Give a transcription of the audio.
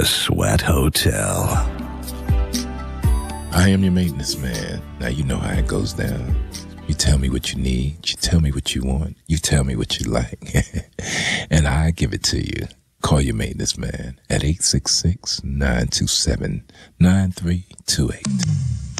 The Sweat Hotel. I am your maintenance man. Now you know how it goes down. You tell me what you need. You tell me what you want. You tell me what you like. And I give it to you. Call your maintenance man at 866-927-9328.